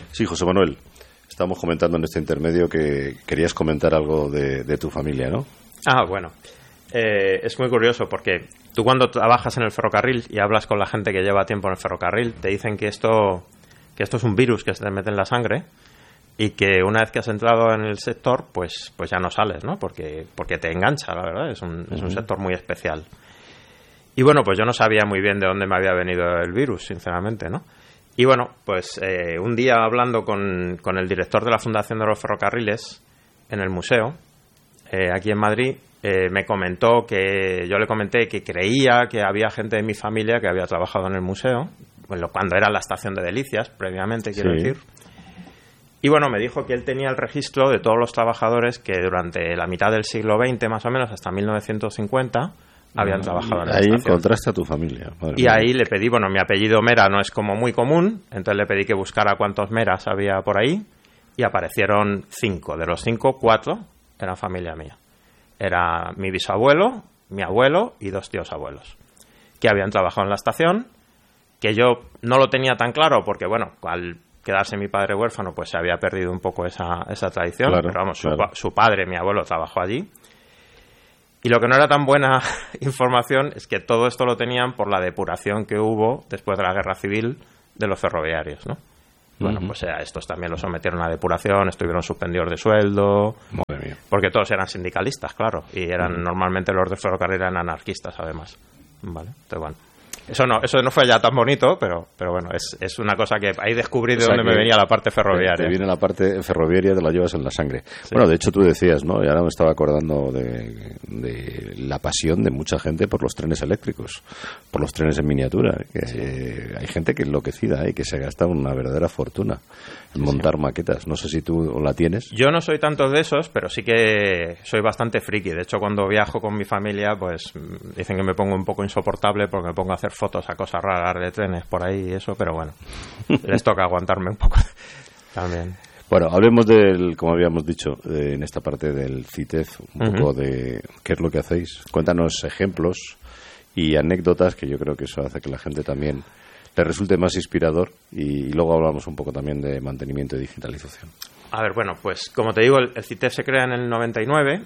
Sí, José Manuel, estamos comentando en este intermedio que querías comentar algo de tu familia, ¿no? Bueno, es muy curioso porque tú cuando trabajas en el ferrocarril y hablas con la gente que lleva tiempo en el ferrocarril, te dicen que esto es un virus que se te mete en la sangre y que una vez que has entrado en el sector, pues ya no sales, ¿no? Porque te engancha, la verdad, es un sector muy especial. Y bueno, pues yo no sabía muy bien de dónde me había venido el virus, sinceramente, ¿no? Y bueno, pues un día hablando con el director de la Fundación de los Ferrocarriles en el museo, aquí en Madrid, me comentó que yo le comenté que creía que había gente de mi familia que había trabajado en el museo, cuando era la estación de Delicias, previamente, quiero decir. Y bueno, me dijo que él tenía el registro de todos los trabajadores que durante la mitad del siglo XX, más o menos, hasta 1950... habían trabajado en la estación. Ahí encontraste a tu familia. Y ahí le pedí, bueno, mi apellido Mera no es como muy común, entonces le pedí que buscara cuántos Meras había por ahí y aparecieron 5. De los 5, 4 eran familia mía. Era mi bisabuelo, mi abuelo y 2 tíos abuelos que habían trabajado en la estación, que yo no lo tenía tan claro porque, bueno, al quedarse mi padre huérfano, pues se había perdido un poco esa tradición, claro, pero vamos, claro. Su padre, mi abuelo, trabajó allí. Y lo que no era tan buena información es que todo esto lo tenían por la depuración que hubo después de la Guerra Civil de los ferroviarios, ¿no? Bueno, pues a estos también los sometieron a depuración, estuvieron suspendidos de sueldo, porque todos eran sindicalistas, claro, y eran normalmente los de ferrocarril eran anarquistas, además. Vale, entonces bueno. Eso no fue ya tan bonito, pero bueno, es una cosa que ahí descubrí de dónde me venía la parte ferroviaria. Te viene la parte ferroviaria, te la llevas en la sangre. Sí. Bueno, de hecho tú decías, ¿no? Y ahora me estaba acordando de la pasión de mucha gente por los trenes eléctricos, por los trenes en miniatura. Que hay gente que enloquecida y que se gasta una verdadera fortuna en montar maquetas. No sé si tú la tienes. Yo no soy tanto de esos, pero sí que soy bastante friki. De hecho, cuando viajo con mi familia, pues dicen que me pongo un poco insoportable porque me pongo a hacer fotos a cosas raras de trenes por ahí y eso, pero bueno, les toca aguantarme un poco también. Bueno, hablemos como habíamos dicho, en esta parte del CITEF, un poco de qué es lo que hacéis. Cuéntanos ejemplos y anécdotas, que yo creo que eso hace que la gente también le resulte más inspirador, y luego hablamos un poco también de mantenimiento y digitalización. A ver, bueno, pues como te digo, el CITEF se crea en el 99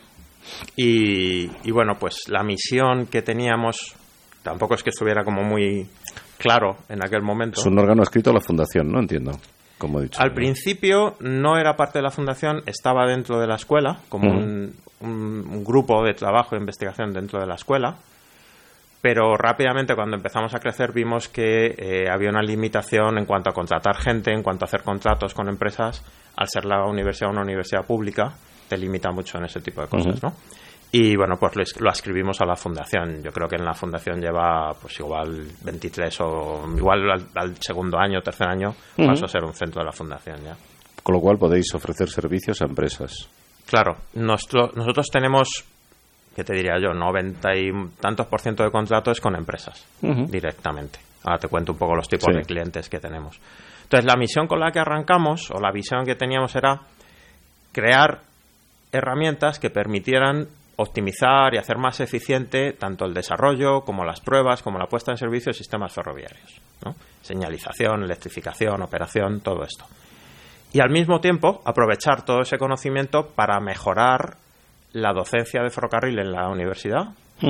y bueno, pues la misión que teníamos tampoco es que estuviera como muy claro en aquel momento. Es un órgano adscrito a la Fundación, ¿no? Entiendo, como he dicho. Al principio no era parte de la Fundación, estaba dentro de la escuela, como un grupo de trabajo de investigación dentro de la escuela, pero rápidamente cuando empezamos a crecer vimos que había una limitación en cuanto a contratar gente, en cuanto a hacer contratos con empresas. Al ser la universidad una universidad pública, te limita mucho en ese tipo de cosas, ¿no? Y bueno, pues lo ascribimos a la fundación. Yo creo que en la fundación lleva pues igual 23 o igual al segundo año, tercer año, pasó a ser un centro de la fundación ya. Con lo cual podéis ofrecer servicios a empresas. Claro, nosotros tenemos, ¿qué te diría yo? 90 y tantos % de contratos con empresas directamente. Ahora te cuento un poco los tipos de clientes que tenemos. Entonces, la misión con la que arrancamos, o la visión que teníamos, era crear herramientas que permitieran optimizar y hacer más eficiente tanto el desarrollo como las pruebas, como la puesta en servicio de sistemas ferroviarios, ¿no? Señalización, electrificación, operación, todo esto. Y al mismo tiempo aprovechar todo ese conocimiento para mejorar la docencia de ferrocarril en la universidad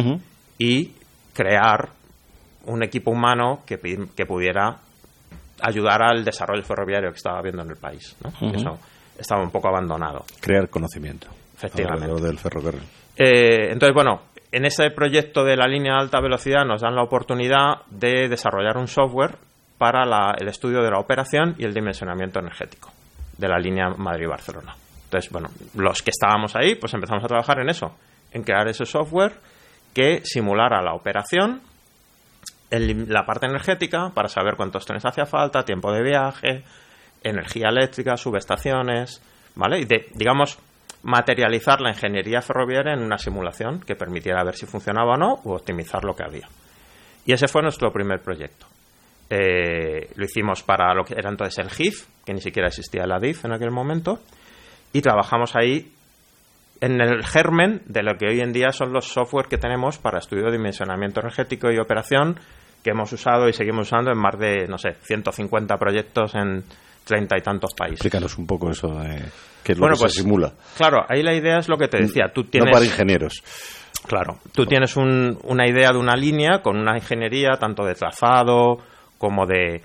y crear un equipo humano que pudiera ayudar al desarrollo ferroviario que estaba habiendo en el país, ¿no? Eso estaba un poco abandonado. Crear conocimiento. Efectivamente. Alrededor del ferrocarril. Entonces, bueno, en ese proyecto de la línea de alta velocidad nos dan la oportunidad de desarrollar un software para el estudio de la operación y el dimensionamiento energético de la línea Madrid-Barcelona. Entonces, bueno, los que estábamos ahí, pues empezamos a trabajar en eso, en crear ese software que simulara la operación, la parte energética, para saber cuántos trenes hacía falta, tiempo de viaje, energía eléctrica, subestaciones, ¿vale? Y digamos, materializar la ingeniería ferroviaria en una simulación que permitiera ver si funcionaba o no, u optimizar lo que había. Y ese fue nuestro primer proyecto. Lo hicimos para lo que era entonces el GIF, que ni siquiera existía la DIF en aquel momento, y trabajamos ahí en el germen de lo que hoy en día son los software que tenemos para estudio de dimensionamiento energético y operación, que hemos usado y seguimos usando en más de, 150 proyectos en 30 y tantos países. Explícanos un poco eso de qué es lo que se simula. Claro, ahí la idea es lo que te decía. Tú tienes, no para ingenieros. Claro, tú tienes una idea de una línea con una ingeniería tanto de trazado como de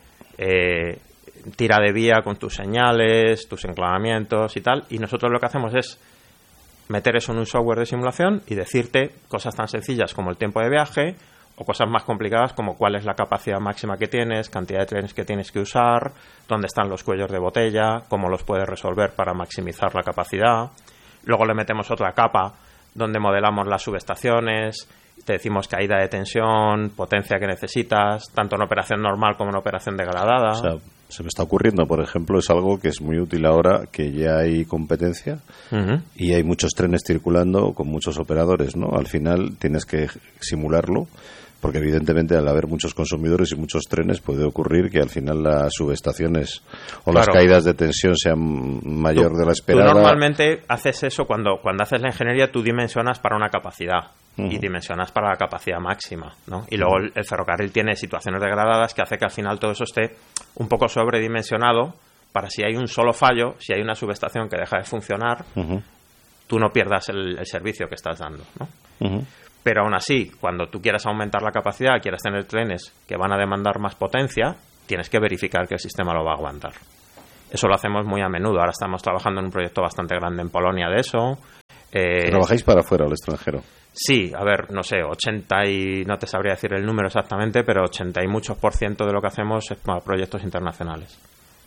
tira de vía con tus señales, tus enclavamientos y tal, y nosotros lo que hacemos es meter eso en un software de simulación y decirte cosas tan sencillas como el tiempo de viaje o cosas más complicadas como cuál es la capacidad máxima que tienes, cantidad de trenes que tienes que usar, dónde están los cuellos de botella, cómo los puedes resolver para maximizar la capacidad. Luego le metemos otra capa donde modelamos las subestaciones, te decimos caída de tensión, potencia que necesitas, tanto en operación normal como en operación degradada. O sea, se me está ocurriendo, por ejemplo, es algo que es muy útil ahora, que ya hay competencia y hay muchos trenes circulando con muchos operadores, ¿no? Al final tienes que simularlo, porque evidentemente al haber muchos consumidores y muchos trenes puede ocurrir que al final las subestaciones o las caídas de tensión sean mayor de la esperada. Tú normalmente haces eso cuando haces la ingeniería, tú dimensionas para una capacidad y dimensionas para la capacidad máxima, ¿no? Y luego el ferrocarril tiene situaciones degradadas que hace que al final todo eso esté un poco sobredimensionado para si hay un solo fallo, si hay una subestación que deja de funcionar, tú no pierdas el servicio que estás dando, ¿no? Pero aún así, cuando tú quieras aumentar la capacidad, quieras tener trenes que van a demandar más potencia, tienes que verificar que el sistema lo va a aguantar. Eso lo hacemos muy a menudo. Ahora estamos trabajando en un proyecto bastante grande en Polonia de eso. ¿Trabajáis para afuera, al extranjero? Sí, a ver, no sé, 80 y... no te sabría decir el número exactamente, pero 80 y muchos % de lo que hacemos es para proyectos internacionales.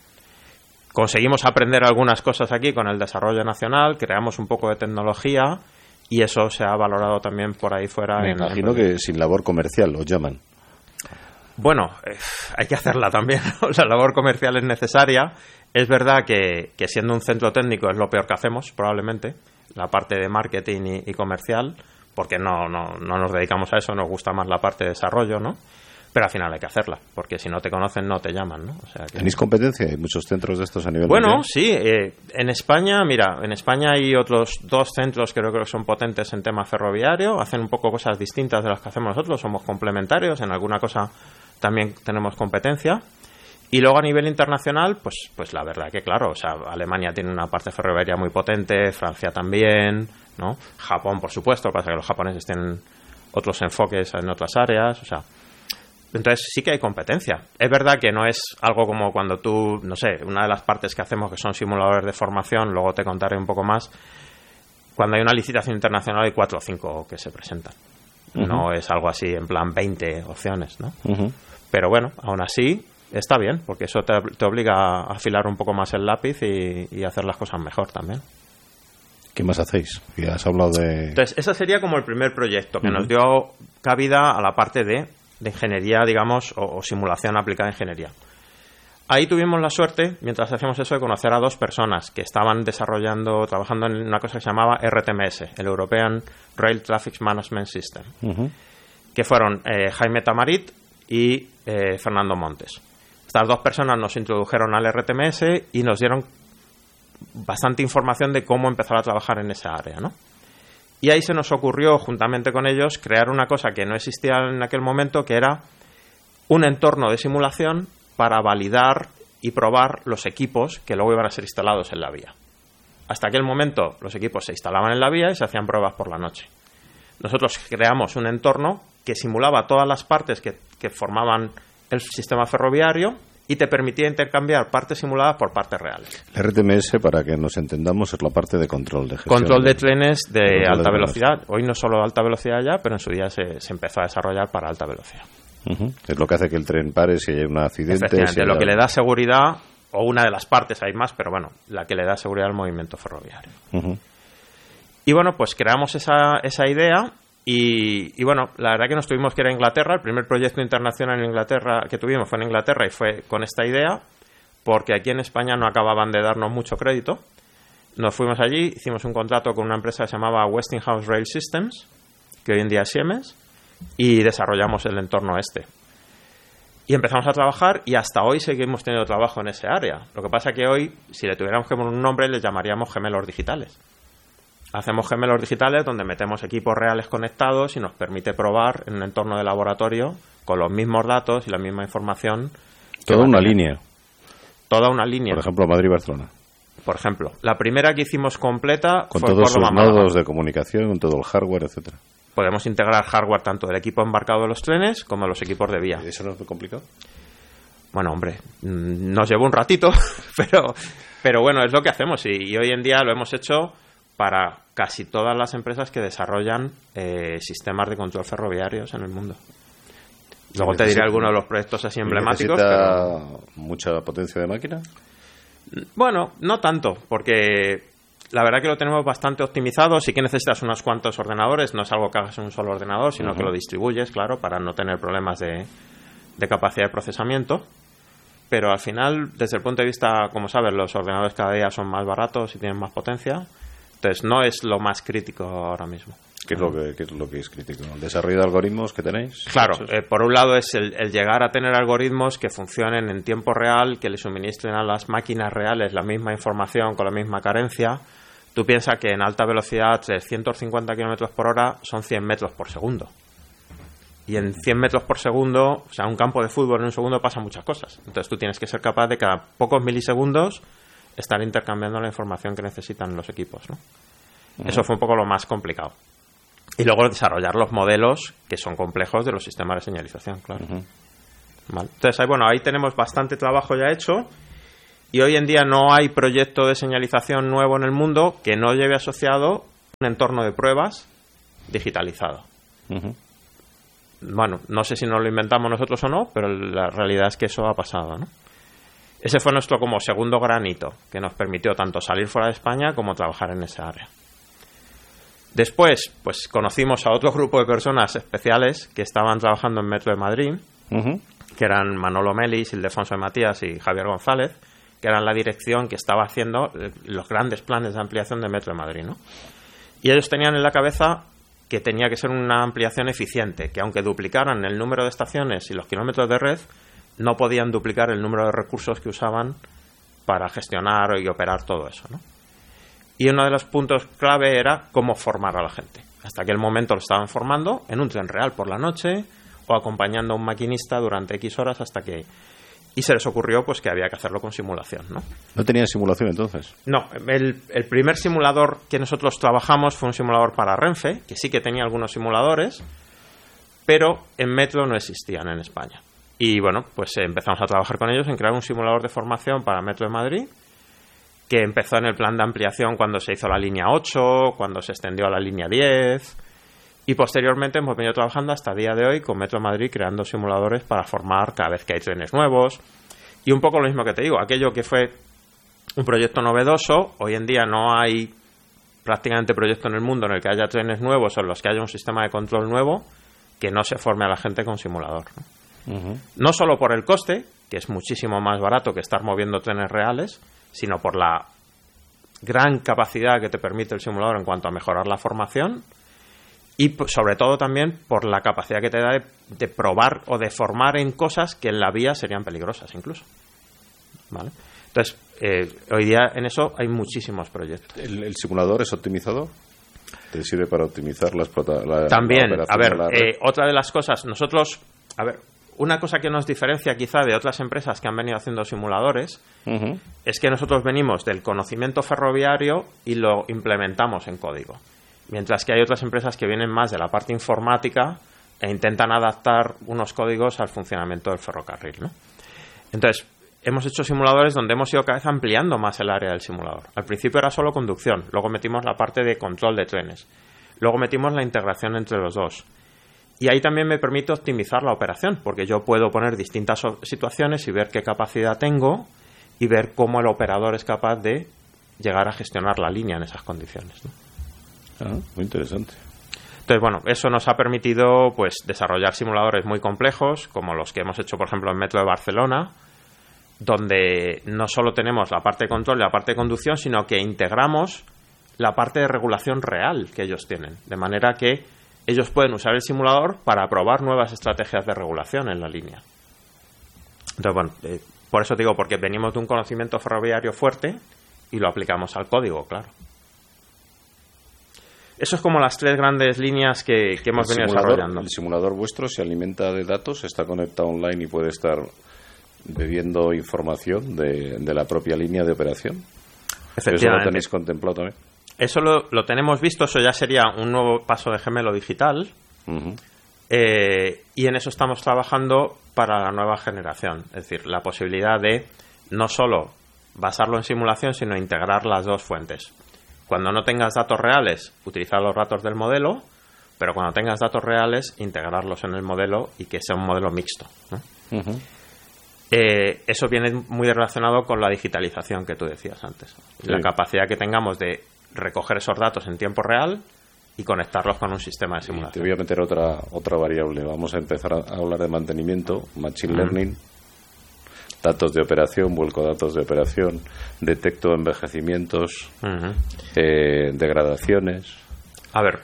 Conseguimos aprender algunas cosas aquí con el desarrollo nacional, creamos un poco de tecnología y eso se ha valorado también por ahí fuera. Me imagino que sin labor comercial os llaman. Bueno, hay que hacerla también, ¿no? La labor comercial es necesaria. Es verdad que siendo un centro técnico es lo peor que hacemos, probablemente, la parte de marketing y comercial, porque no nos dedicamos a eso, nos gusta más la parte de desarrollo, ¿no? Pero al final hay que hacerla, porque si no te conocen no te llaman, ¿no? O sea que... ¿Tenéis competencia? ¿Hay muchos centros de estos a nivel mundial? Bueno, sí. En España, mira, en España hay otros 2 centros que creo que son potentes en tema ferroviario, hacen un poco cosas distintas de las que hacemos nosotros, somos complementarios, en alguna cosa también tenemos competencia. Y luego a nivel internacional, pues la verdad que claro, o sea, Alemania tiene una parte ferroviaria muy potente, Francia también, ¿no? Japón, por supuesto, pasa que los japoneses tienen otros enfoques en otras áreas, o sea... Entonces sí que hay competencia. Es verdad que no es algo como cuando tú, no sé, una de las partes que hacemos que son simuladores de formación, luego te contaré un poco más, cuando hay una licitación internacional hay 4 o 5 que se presentan. No es algo así en plan 20 opciones, ¿no? Pero bueno, aún así está bien, porque eso te obliga a afilar un poco más el lápiz y hacer las cosas mejor también. ¿Qué más hacéis? Ya has hablado de... Entonces, ese sería como el primer proyecto que nos dio cabida a la parte de ingeniería, digamos, o simulación aplicada a ingeniería. Ahí tuvimos la suerte, mientras hacíamos eso, de conocer a 2 personas que estaban trabajando en una cosa que se llamaba RTMS, el European Rail Traffic Management System, que fueron Jaime Tamarit y Fernando Montes. Estas 2 personas nos introdujeron al RTMS y nos dieron bastante información de cómo empezar a trabajar en esa área, ¿no? Y ahí se nos ocurrió, juntamente con ellos, crear una cosa que no existía en aquel momento, que era un entorno de simulación para validar y probar los equipos que luego iban a ser instalados en la vía. Hasta aquel momento los equipos se instalaban en la vía y se hacían pruebas por la noche. Nosotros creamos un entorno que simulaba todas las partes que formaban el sistema ferroviario y te permitía intercambiar partes simuladas por partes reales. El RTMS, para que nos entendamos, es la parte de control de gestión. Control de trenes de alta velocidad. Hoy no solo alta velocidad ya, pero en su día se empezó a desarrollar para alta velocidad. Es lo que hace que el tren pare si hay un accidente. Efectivamente, lo que le da seguridad, o una de las partes, hay más, pero bueno, la que le da seguridad al movimiento ferroviario. Y bueno, pues creamos esa idea. Y bueno, la verdad que nos tuvimos que ir a Inglaterra. El primer proyecto internacional en Inglaterra que tuvimos fue en Inglaterra y fue con esta idea, porque aquí en España no acababan de darnos mucho crédito. Nos fuimos allí, hicimos un contrato con una empresa que se llamaba Westinghouse Rail Systems, que hoy en día es Siemens, y desarrollamos el entorno este. Y empezamos a trabajar y hasta hoy seguimos teniendo trabajo en ese área. Lo que pasa que hoy, si le tuviéramos que poner un nombre, le llamaríamos gemelos digitales. Hacemos gemelos digitales donde metemos equipos reales conectados y nos permite probar en un entorno de laboratorio con los mismos datos y la misma información. Toda una línea. toda una línea. Por ejemplo, Madrid-Barcelona. Por ejemplo, la primera que hicimos completa con fue todos sus Córdoba-Málaga. nodos de comunicación, con todo el hardware, etcétera. Podemos integrar hardware tanto del equipo embarcado de los trenes como de los equipos de vía. ¿Y eso no es muy complicado? Bueno, hombre, nos llevó un ratito, pero bueno, es lo que hacemos y hoy en día lo hemos hecho para casi todas las empresas que desarrollan sistemas de control ferroviarios en el mundo. Luego te diré algunos de los proyectos así emblemáticos. ¿Necesita mucha potencia de máquina? Bueno, no tanto, porque la verdad que lo tenemos bastante optimizado. Sí que necesitas unos cuantos ordenadores, no es algo que hagas en un solo ordenador, sino que lo distribuyes, claro, para no tener problemas de capacidad de procesamiento. Pero al final, desde el punto de vista, como sabes, los ordenadores cada día son más baratos y tienen más potencia. Entonces, no es lo más crítico ahora mismo. ¿Qué es lo que es crítico? ¿El desarrollo de algoritmos que tenéis? Claro, por un lado es el llegar a tener algoritmos que funcionen en tiempo real, que le suministren a las máquinas reales la misma información con la misma carencia. Tú piensas que en alta velocidad, 350 km por hora son 100 metros por segundo. Y en 100 metros por segundo, o sea, un campo de fútbol en un segundo pasan muchas cosas. Entonces tú tienes que ser capaz de cada pocos milisegundos estar intercambiando la información que necesitan los equipos, ¿no? Eso fue un poco lo más complicado. Y luego desarrollar los modelos que son complejos de los sistemas de señalización, claro. ¿Vale? Entonces, ahí tenemos bastante trabajo ya hecho y hoy en día no hay proyecto de señalización nuevo en el mundo que no lleve asociado un entorno de pruebas digitalizado. Bueno, no sé si nos lo inventamos nosotros o no, pero la realidad es que eso ha pasado, ¿no? Ese fue nuestro como segundo gran hito que nos permitió tanto salir fuera de España como trabajar en esa área. Después, pues conocimos a otro grupo de personas especiales que estaban trabajando en Metro de Madrid, que eran Manolo Melis, Ildefonso de Matías y Javier González, que eran la dirección que estaba haciendo los grandes planes de ampliación de Metro de Madrid, ¿no? Y ellos tenían en la cabeza que tenía que ser una ampliación eficiente, que aunque duplicaran el número de estaciones y los kilómetros de red, no podían duplicar el número de recursos que usaban para gestionar y operar todo eso, ¿no? Y uno de los puntos clave era cómo formar a la gente. Hasta aquel momento lo estaban formando en un tren real por la noche o acompañando a un maquinista durante X horas hasta que... Y se les ocurrió pues que había que hacerlo con simulación, ¿no? ¿No tenían simulación entonces? No, el primer simulador que nosotros trabajamos fue un simulador para Renfe, que sí que tenía algunos simuladores, pero en Metro no existían en España. Y bueno, pues empezamos a trabajar con ellos en crear un simulador de formación para Metro de Madrid, que empezó en el plan de ampliación cuando se hizo la línea 8, cuando se extendió a la línea 10, y posteriormente hemos venido trabajando hasta el día de hoy con Metro de Madrid creando simuladores para formar cada vez que hay trenes nuevos. Y un poco lo mismo que te digo, aquello que fue un proyecto novedoso, hoy en día no hay prácticamente proyecto en el mundo en el que haya trenes nuevos o en los que haya un sistema de control nuevo que no se forme a la gente con simulador, ¿no? No solo por el coste, que es muchísimo más barato que estar moviendo trenes reales, sino por la gran capacidad que te permite el simulador en cuanto a mejorar la formación y sobre todo también por la capacidad que te da de probar o de formar en cosas que en la vía serían peligrosas incluso, ¿vale? Entonces, hoy día en eso hay muchísimos proyectos. ¿El simulador es optimizado? ¿Te sirve para optimizar la también, la a ver, otra de las cosas, nosotros, a ver, una cosa que nos diferencia quizá de otras empresas que han venido haciendo simuladores es que nosotros venimos del conocimiento ferroviario y lo implementamos en código. Mientras que hay otras empresas que vienen más de la parte informática e intentan adaptar unos códigos al funcionamiento del ferrocarril, ¿no? Entonces, hemos hecho simuladores donde hemos ido cada vez ampliando más el área del simulador. Al principio era solo conducción, luego metimos la parte de control de trenes, luego metimos la integración entre los dos. Y ahí también me permite optimizar la operación, porque yo puedo poner distintas situaciones y ver qué capacidad tengo y ver cómo el operador es capaz de llegar a gestionar la línea en esas condiciones, ¿no? Muy interesante. Entonces, bueno, eso nos ha permitido pues desarrollar simuladores muy complejos, como los que hemos hecho, por ejemplo, en Metro de Barcelona, donde no solo tenemos la parte de control y la parte de conducción, sino que integramos la parte de regulación real que ellos tienen, de manera que ellos pueden usar el simulador para probar nuevas estrategias de regulación en la línea. Entonces, bueno, por eso digo, porque venimos de un conocimiento ferroviario fuerte y lo aplicamos al código, claro. Eso es como las tres grandes líneas que hemos venido desarrollando. ¿El simulador vuestro se alimenta de datos? ¿Está conectado online y puede estar bebiendo información de la propia línea de operación. Efectivamente. ¿Eso lo tenéis contemplado también? Eso lo tenemos visto, eso ya sería un nuevo paso de gemelo digital. Uh-huh. Y en eso estamos trabajando para la nueva generación. Es decir, la posibilidad de no solo basarlo en simulación, sino integrar las dos fuentes. Cuando no tengas datos reales, utilizar los datos del modelo, pero cuando tengas datos reales, integrarlos en el modelo y que sea un modelo mixto, ¿no? Uh-huh. Eso viene muy relacionado con la digitalización que tú decías antes. Sí. La capacidad que tengamos de recoger esos datos en tiempo real y conectarlos con un sistema de simulación. Te voy a meter otra variable. Vamos a empezar a hablar de mantenimiento, machine learning, datos de operación, vuelco datos de operación, detecto envejecimientos, degradaciones. A ver,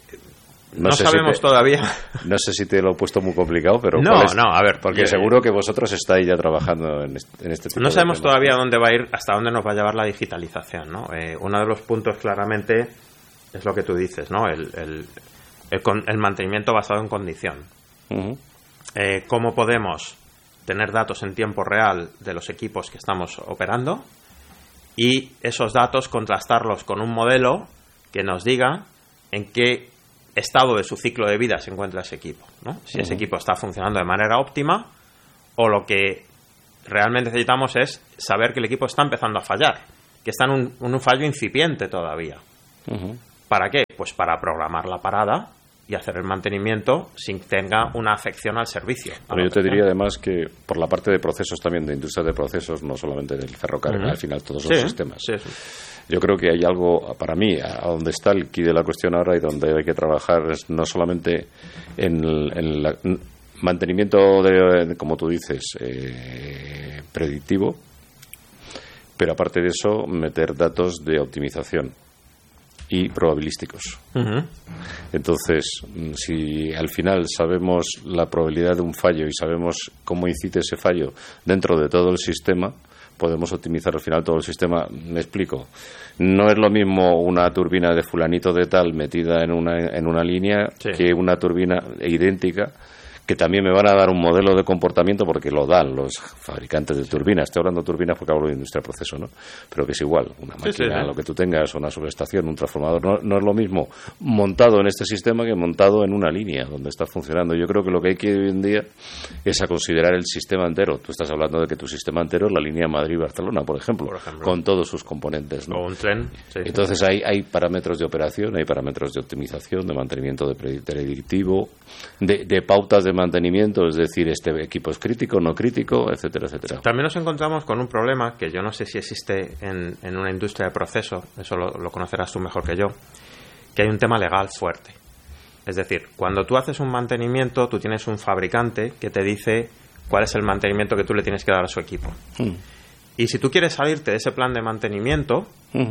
no sabemos todavía. No sé si te lo he puesto muy complicado, pero no, a ver, porque seguro que vosotros estáis ya trabajando en este tipo de No sabemos temas. Todavía dónde va a ir, hasta dónde nos va a llevar la digitalización, ¿no? Uno de los puntos claramente es lo que tú dices, ¿no? El mantenimiento basado en condición. Uh-huh. ¿Cómo podemos tener datos en tiempo real de los equipos que estamos operando y esos datos contrastarlos con un modelo que nos diga en qué estado de su ciclo de vida se encuentra ese equipo, ¿no? Si ese equipo está funcionando de manera óptima o lo que realmente necesitamos es saber que el equipo está empezando a fallar, que está en un fallo incipiente todavía. Uh-huh. ¿Para qué? Pues para programar la parada y hacer el mantenimiento sin que tenga una afección al servicio. Pero yo te diría además que por la parte de procesos también, de industria de procesos, no solamente del ferrocarril, al final todos los sistemas. Sí. Yo creo que hay algo, para mí, a donde está el quid de la cuestión ahora y donde hay que trabajar es no solamente en el mantenimiento, como tú dices, predictivo, pero aparte de eso, meter datos de optimización y probabilísticos. Uh-huh. Entonces, si al final sabemos la probabilidad de un fallo y sabemos cómo incide ese fallo dentro de todo el sistema, podemos optimizar al final todo el sistema. Me explico. No es lo mismo una turbina de fulanito de tal metida en una línea que una turbina idéntica, que también me van a dar un modelo de comportamiento porque lo dan los fabricantes de turbinas. Estoy hablando de turbinas porque hablo de industria de proceso, ¿no? Pero que es igual, una máquina, lo que tú tengas, una subestación, un transformador, no es lo mismo montado en este sistema que montado en una línea donde está funcionando. Yo creo que lo que hay que ir hoy en día es a considerar el sistema entero. Tú estás hablando de que tu sistema entero es la línea Madrid-Barcelona, por ejemplo, con todos sus componentes, ¿no? O un tren. Entonces hay parámetros de operación, hay parámetros de optimización, de mantenimiento de predictivo, de pautas de mantenimiento, es decir, este equipo es crítico, no crítico, etcétera, etcétera. También nos encontramos con un problema que yo no sé si existe en una industria de proceso, eso lo conocerás tú mejor que yo, que hay un tema legal fuerte. Es decir, cuando tú haces un mantenimiento, tú tienes un fabricante que te dice cuál es el mantenimiento que tú le tienes que dar a su equipo. Y si tú quieres salirte de ese plan de mantenimiento,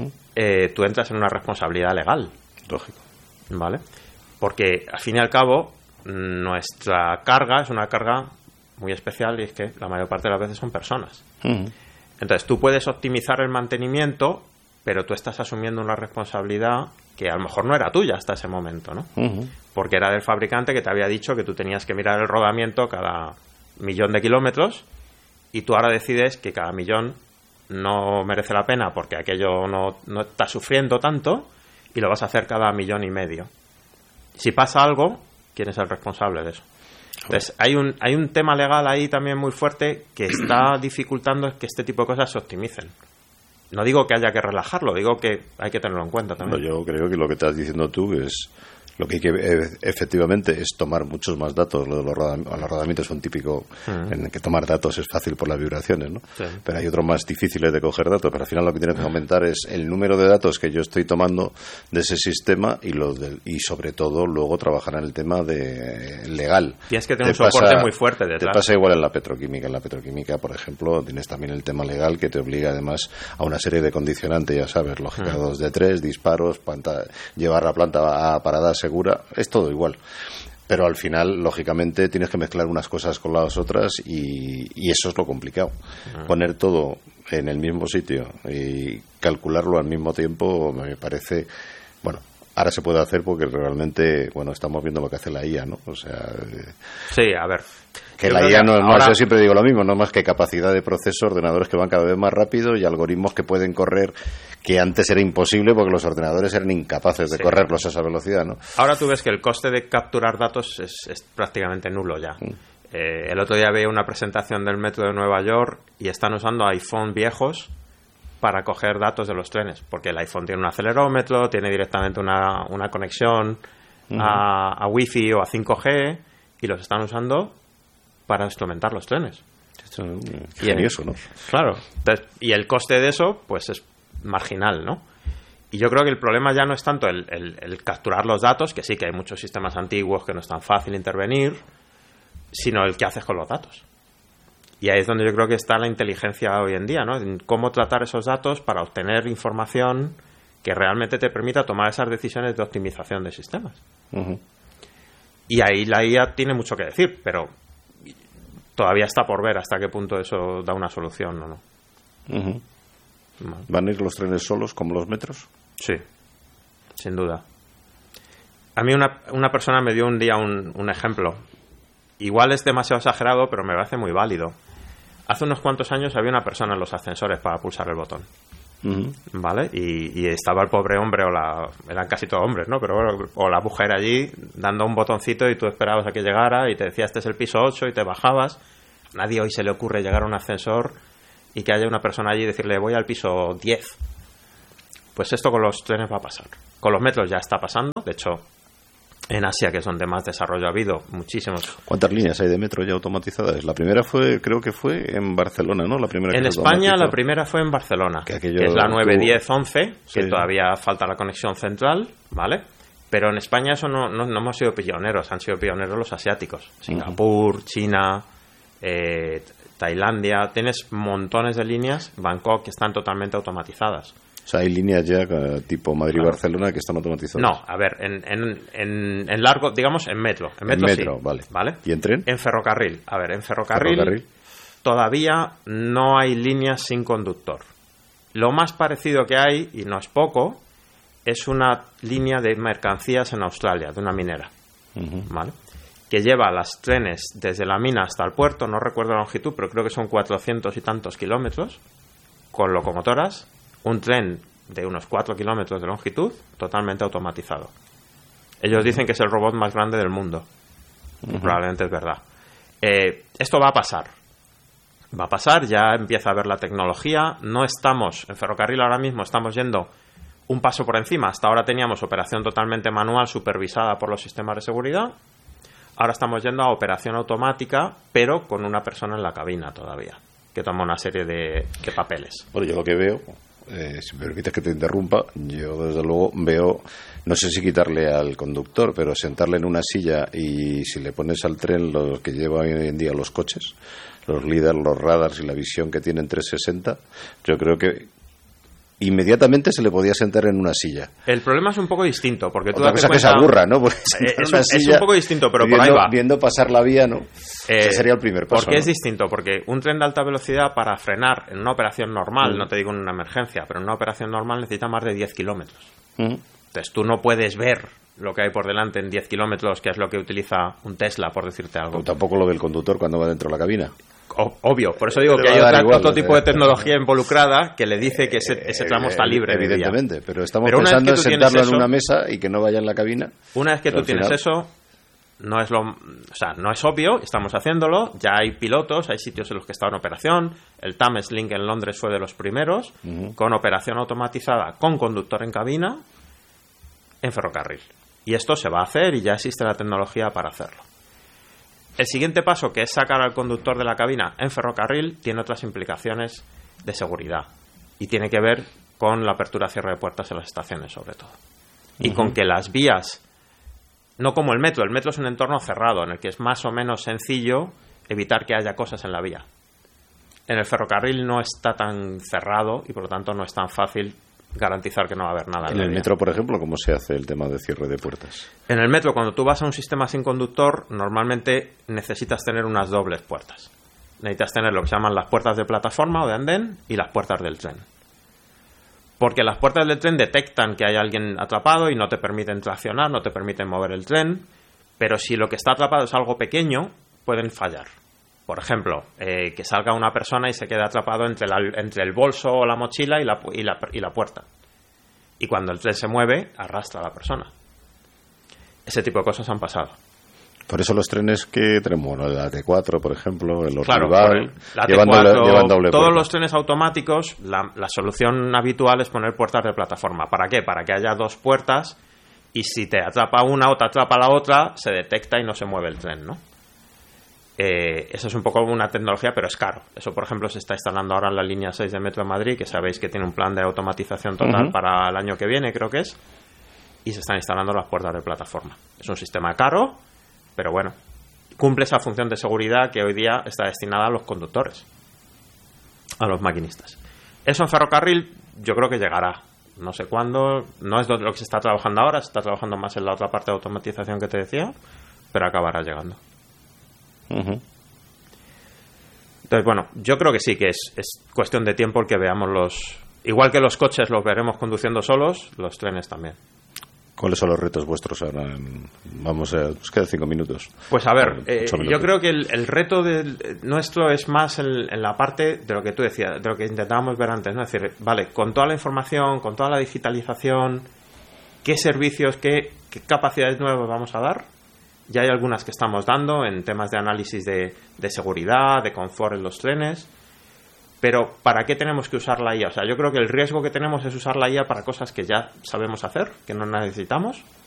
tú entras en una responsabilidad legal. Lógico. ¿Vale? Porque, al fin y al cabo, nuestra carga es una carga muy especial y es que la mayor parte de las veces son personas. Entonces tú puedes optimizar el mantenimiento, pero tú estás asumiendo una responsabilidad que a lo mejor no era tuya hasta ese momento, ¿no? Porque era del fabricante que te había dicho que tú tenías que mirar el rodamiento cada 1.000.000 de kilómetros y tú ahora decides que cada 1.000.000 no merece la pena porque aquello no está sufriendo tanto y lo vas a hacer cada 1.5 millones. Si pasa algo, ¿quién es el responsable de eso? Entonces, hay un tema legal ahí también muy fuerte que está dificultando que este tipo de cosas se optimicen. No digo que haya que relajarlo, digo que hay que tenerlo en cuenta también. Yo creo que lo que estás diciendo tú es lo que hay que efectivamente es tomar muchos más datos. Lo de los rodamientos son típico en que tomar datos es fácil por las vibraciones, ¿no? Sí. Pero hay otros más difíciles de coger datos. Pero al final lo que tienes que aumentar es el número de datos que yo estoy tomando de ese sistema y sobre todo luego trabajar en el tema de legal. Tienes que tener un soporte muy fuerte detrás. Te pasa igual en la petroquímica. En la petroquímica, por ejemplo, tienes también el tema legal que te obliga además a una serie de condicionantes, ya sabes, lógica 2 de 3, disparos, llevar la planta a parada segura, es todo igual. Pero al final, lógicamente, tienes que mezclar unas cosas con las otras y eso es lo complicado. Poner todo en el mismo sitio y calcularlo al mismo tiempo me parece, bueno, Ahora se puede hacer porque realmente, bueno, estamos viendo lo que hace la IA, ¿no? O sea... Sí, a ver. Que la IA no, yo siempre digo lo mismo, no más que capacidad de proceso, ordenadores que van cada vez más rápido y algoritmos que pueden correr, que antes era imposible porque los ordenadores eran incapaces de correrlos a esa velocidad, ¿no? Ahora tú ves que el coste de capturar datos es prácticamente nulo ya. El otro día veía una presentación del metro de Nueva York y están usando iPhone viejos para coger datos de los trenes, porque el iPhone tiene un acelerómetro, tiene directamente una conexión a Wi-Fi o a 5G y los están usando para instrumentar los trenes. Esto es genioso, ¿no? Claro. Entonces, y el coste de eso, pues es marginal, ¿no? Y yo creo que el problema ya no es tanto el capturar los datos, que sí que hay muchos sistemas antiguos que no es tan fácil intervenir, sino el qué haces con los datos. Y ahí es donde yo creo que está la inteligencia hoy en día, ¿no? En cómo tratar esos datos para obtener información que realmente te permita tomar esas decisiones de optimización de sistemas. Y ahí la IA tiene mucho que decir, pero todavía está por ver hasta qué punto eso da una solución o no. ¿Van a ir los trenes solos como los metros? Sí, sin duda. A mí una persona me dio un día un ejemplo. Igual es demasiado exagerado, pero me parece muy válido. Hace unos cuantos años había una persona en los ascensores para pulsar el botón. ¿Vale? Y estaba el pobre hombre, eran casi todos hombres, ¿no? Pero o la mujer allí dando un botoncito y tú esperabas a que llegara y te decía este es el piso 8 y te bajabas. Nadie hoy se le ocurre llegar a un ascensor y que haya una persona allí y decirle voy al piso 10. Pues esto con los trenes va a pasar. Con los metros ya está pasando. De hecho, en Asia, que es donde más desarrollo ha habido, muchísimos. ¿Cuántas líneas hay de metro ya automatizadas? La primera creo que fue en Barcelona, ¿no? La primera en España la primera fue en Barcelona, que es la 9-10-11, que todavía falta la conexión central, ¿vale? Pero en España eso no hemos sido pioneros, han sido pioneros los asiáticos. Singapur, China, Tailandia, tienes montones de líneas, Bangkok, que están totalmente automatizadas. O sea, hay líneas ya tipo Madrid-Barcelona que están automatizadas. No, a ver, en largo, digamos, en metro. En metro, sí, vale. ¿Y en tren? En ferrocarril. A ver, en ferrocarril todavía no hay líneas sin conductor. Lo más parecido que hay, y no es poco, es una línea de mercancías en Australia, de una minera. ¿Vale? Que lleva las trenes desde la mina hasta el puerto, no recuerdo la longitud, pero creo que son 400 y tantos kilómetros, con locomotoras. Un tren de unos 4 kilómetros de longitud, totalmente automatizado. Ellos dicen que es el robot más grande del mundo. Probablemente es verdad. Esto va a pasar. Va a pasar, ya empieza a ver la tecnología. No estamos, en ferrocarril ahora mismo estamos yendo un paso por encima. Hasta ahora teníamos operación totalmente manual supervisada por los sistemas de seguridad. Ahora estamos yendo a operación automática, pero con una persona en la cabina todavía, que toma una serie de papeles. Bueno, yo lo que veo... si me permites que te interrumpa, yo desde luego veo, no sé si quitarle al conductor, pero sentarle en una silla y si le pones al tren lo que lleva hoy en día los coches, los LIDAR, los radars y la visión que tienen 360, yo creo que inmediatamente se le podía sentar en una silla. El problema es un poco distinto, porque tú otra cosa que se aburra, ¿no? Es un poco distinto, pero por ahí va. Viendo pasar la vía, ¿no? Ese sería el primer paso. ¿Por qué es distinto? Porque un tren de alta velocidad para frenar en una operación normal, no te digo en una emergencia, pero en una operación normal necesita más de 10 kilómetros. Entonces tú no puedes ver lo que hay por delante en 10 kilómetros, que es lo que utiliza un Tesla, por decirte algo. Pero tampoco lo ve el conductor cuando va dentro de la cabina. Obvio, por eso digo que hay otro tipo de tecnología involucrada que le dice que ese tramo está libre. Evidentemente, pero estamos pensando en sentarlo en una mesa y que no vaya en la cabina. Una vez que tú tienes eso, no es obvio, estamos haciéndolo, ya hay pilotos, hay sitios en los que está en operación. El Thameslink en Londres fue de los primeros, con operación automatizada, con conductor en cabina, en ferrocarril. Y esto se va a hacer y ya existe la tecnología para hacerlo. El siguiente paso, que es sacar al conductor de la cabina en ferrocarril, tiene otras implicaciones de seguridad y tiene que ver con la apertura y cierre de puertas en las estaciones, sobre todo. Y con que las vías, no como el metro es un entorno cerrado en el que es más o menos sencillo evitar que haya cosas en la vía. En el ferrocarril no está tan cerrado y por lo tanto no es tan fácil garantizar que no va a haber nada. En el metro, por ejemplo, ¿cómo se hace el tema de cierre de puertas? En el metro, cuando tú vas a un sistema sin conductor, normalmente necesitas tener unas dobles puertas. Necesitas tener lo que se llaman las puertas de plataforma o de andén y las puertas del tren. Porque las puertas del tren detectan que hay alguien atrapado y no te permiten traccionar, no te permiten mover el tren, pero si lo que está atrapado es algo pequeño, pueden fallar. Por ejemplo, que salga una persona y se quede atrapado entre el bolso o la mochila y la puerta. Y cuando el tren se mueve, arrastra a la persona. Ese tipo de cosas han pasado. Por eso los trenes que tenemos, bueno, el AT4, por ejemplo, el claro, Rival, llevan doble todos puerta. los trenes automáticos, la solución habitual es poner puertas de plataforma. ¿Para qué? Para que haya dos puertas y si te atrapa una o te atrapa la otra, se detecta y no se mueve el tren, ¿no? Eso es un poco una tecnología, pero es caro. Eso, por ejemplo, se está instalando ahora en la línea 6 de Metro de Madrid, que sabéis que tiene un plan de automatización total para el año que viene, creo que es, y se están instalando las puertas de plataforma. Es un sistema caro, pero bueno, cumple esa función de seguridad que hoy día está destinada a los conductores, a los maquinistas. Eso en ferrocarril yo creo que llegará. No sé cuándo, no es lo que se está trabajando ahora, se está trabajando más en la otra parte de automatización que te decía, pero acabará llegando. Entonces, bueno, yo creo que sí, que es cuestión de tiempo el que veamos igual que los coches los veremos conduciendo solos, los trenes también. ¿Cuáles son los retos vuestros ahora? Nos quedan 5 minutos. Pues a ver, yo creo que el reto nuestro es más en la parte de lo que tú decías, de lo que intentábamos ver antes, ¿no? Es decir, vale, con toda la información, con toda la digitalización, ¿qué servicios, qué capacidades nuevas vamos a dar? Ya hay algunas que estamos dando en temas de análisis de seguridad, de confort en los trenes, pero ¿para qué tenemos que usar la IA? O sea, yo creo que el riesgo que tenemos es usar la IA para cosas que ya sabemos hacer, que no necesitamos,